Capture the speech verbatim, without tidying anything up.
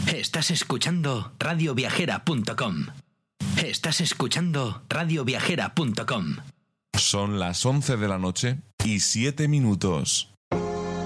Estás escuchando radio viajera punto com. Estás escuchando radio viajera punto com. Son las once de la noche y siete minutos.